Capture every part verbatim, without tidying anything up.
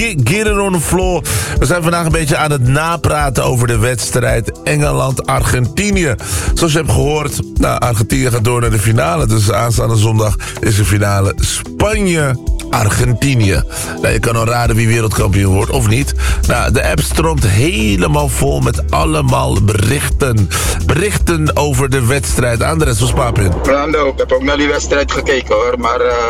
Get it on the floor. We zijn vandaag een beetje aan het napraten over de wedstrijd Engeland-Argentinië. Zoals je hebt gehoord, nou, Argentinië gaat door naar de finale. Dus aanstaande zondag is de finale Spanje-Argentinië. Nou, je kan al raden wie wereldkampioen wordt, of niet. Nou, de app stroomt helemaal vol met allemaal berichten. Berichten over de wedstrijd. Andres, wat Papin? Fernando, ik heb ook naar die wedstrijd gekeken hoor, maar... Uh...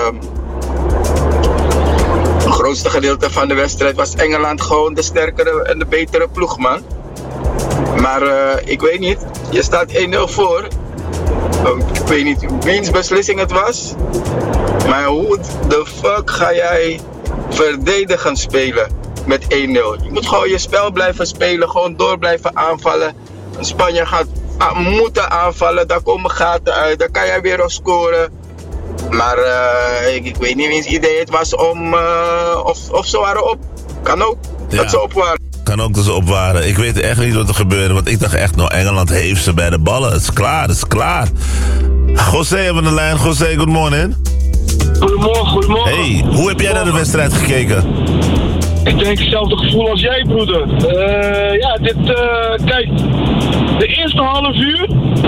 Het grootste gedeelte van de wedstrijd was Engeland gewoon de sterkere en de betere ploeg, man. Maar uh, ik weet niet, je staat één nul voor. Uh, ik weet niet wiens beslissing het was. Maar hoe de fuck ga jij verdedigen spelen met één nul? Je moet gewoon je spel blijven spelen, gewoon door blijven aanvallen. Spanje gaat uh, moeten aanvallen, daar komen gaten uit, daar kan jij weer op scoren. Maar uh, ik, ik weet niet wiens idee het was om, uh, of, of ze waren op. Kan ook, ja. Dat ze op waren. Kan ook dat ze op waren. Ik weet echt niet wat er gebeurde, want ik dacht echt, nou, Engeland heeft ze bij de ballen. Het is klaar, het is klaar. José hebben de lijn. José, good morning. Goedemorgen, goedemorgen. Hey, hoe heb jij naar de wedstrijd gekeken? Ik denk hetzelfde gevoel als jij, broeder. Uh, ja, dit, uh, kijk, de eerste half uur...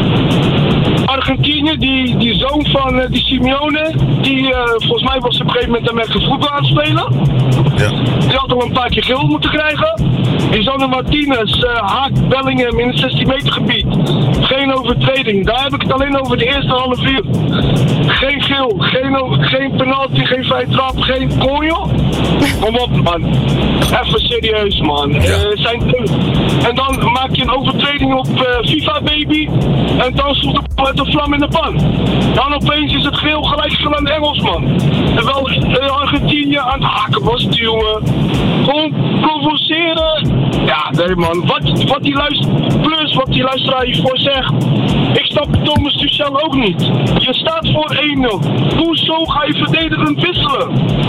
Argentinië, die, die zoon van uh, die Simeone, die uh, volgens mij was op een gegeven moment daarmee voetbal aan het spelen. Ja. Die had al een paar keer geel moeten krijgen. Lisandro Martinez uh, haakt Bellingham in het zestien meter gebied. Geen overtreding. Daar heb ik het alleen over de eerste half uur. Geen geel, geen, geen penalty, geen vrije trap, geen konjo. Kom op, man. Even serieus, man. Ja. Uh, zijn, en dan maak je een overtreding op uh, FIFA, baby. En dan sloeg de, de vlam in de pan. Dan opeens is het geel gelijk geel aan de Engelsman. Terwijl uh, Argentinië aan het haken was, die jongen. Gewoon provoceren. Ja, nee, man. Wat, wat die luister, plus wat die luisteraar hiervoor zegt. Ik snap Thomas Tuchel ook niet. Je staat voor één nul. Hoezo ga je verdedigend wisselen?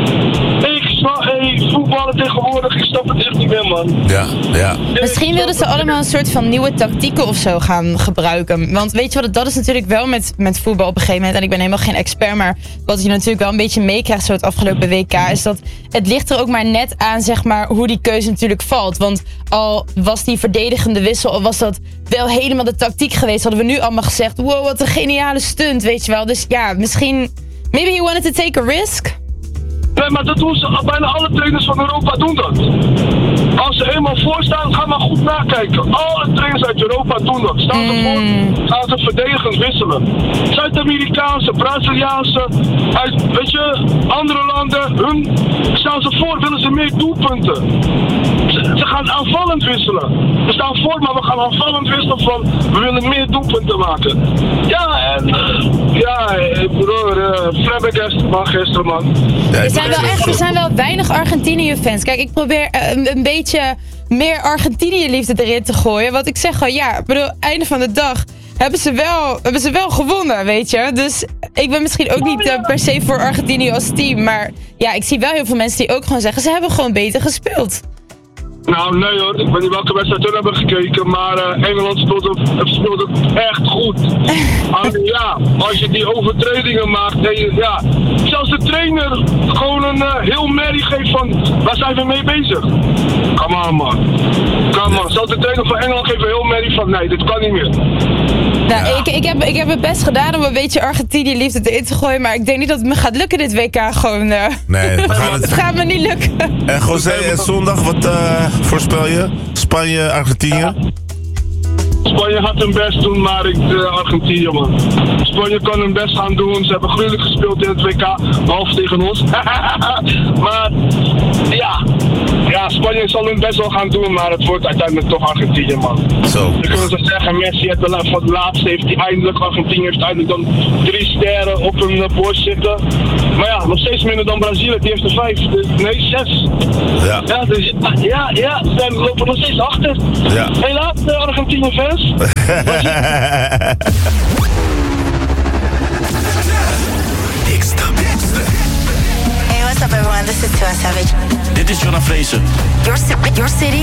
Ik snap, hey, voetballen tegenwoordig, ik snap het echt niet meer, man. Ja, ja. Misschien wilden ze allemaal een soort van nieuwe tactieken of zo gaan gebruiken. Want weet je wat, dat is natuurlijk wel met, met voetbal op een gegeven moment. En ik ben helemaal geen expert, maar wat je natuurlijk wel een beetje meekrijgt zo het afgelopen W K... is dat het ligt er ook maar net aan, zeg maar, hoe die keuze natuurlijk valt. Want al was die verdedigende wissel, al was dat wel helemaal de tactiek geweest, hadden we nu allemaal gezegd, wow, wat een geniale stunt, weet je wel. Dus ja, misschien, maybe he wanted to take a risk. Nee, maar dat doen ze, bijna alle trainers van Europa doen dat. Als ze eenmaal voor staan, ga maar goed nakijken. Alle trainers uit Europa doen dat. Staan ze voor, gaan ze verdedigend wisselen. Zuid-Amerikaanse, Braziliaanse, uit, weet je, andere landen, hun staan ze voor, willen ze meer doelpunten. Ze, ze gaan aanvallend wisselen. We staan voor, maar we gaan aanvallend wisselen van, we willen meer doelpunten maken. Ja, en, uh, ja, broer, uh, flabbergasted man gisteren, man. Er zijn wel echt, er zijn wel weinig Argentinië-fans. Kijk, ik probeer uh, een, een beetje meer Argentinië-liefde erin te gooien. Want ik zeg gewoon, ja, ik bedoel, einde van de dag hebben ze wel, hebben ze wel gewonnen, weet je. Dus ik ben misschien ook niet uh, per se voor Argentinië als team. Maar ja, ik zie wel heel veel mensen die ook gewoon zeggen, ze hebben gewoon beter gespeeld. Nou, nee hoor. Ik weet niet welke wedstrijd we hebben gekeken, maar uh, Engeland speelde, speelde echt goed. Alleen ja, als je die overtredingen maakt, nee, ja. Zelfs de trainer gewoon een uh, heel merrie geeft van, waar zijn we mee bezig? Come on, man. Come on. Zelfs de trainer van Engeland geeft een heel merrie van, nee, dit kan niet meer. Nou, ja. ik, ik, heb, ik heb het best gedaan om een beetje Argentinië-liefde erin te gooien, maar ik denk niet dat het me gaat lukken dit W K gewoon. Uh, nee, we gaan het... het gaat me niet lukken. En José, en zondag, wat uh, voorspel je? Spanje, Argentinië? Ja. Spanje gaat hun best doen, maar ik, uh, Argentinië, man. Spanje kan hun best gaan doen. Ze hebben gruwelijk gespeeld in het W K, behalve tegen ons. Maar ja, ja, Spanje zal hun best wel gaan doen, maar het wordt uiteindelijk toch Argentinië, man. Zo. Je kunt ze zeggen, Messi heeft de, van de laatste heeft hij eindelijk, Argentinië heeft eindelijk dan drie sterren op hun borst zitten. Maar ja, nog steeds minder dan Brazilië, die heeft er vijf, nee, zes. Ja. Ja, dus, ja, ja, ze lopen nog steeds achter. Ja. Helaas, de Argentinië-fans. Hey, what's up everyone? This is Tua Savage. Dit is Jonna Vrezen. Your, your city,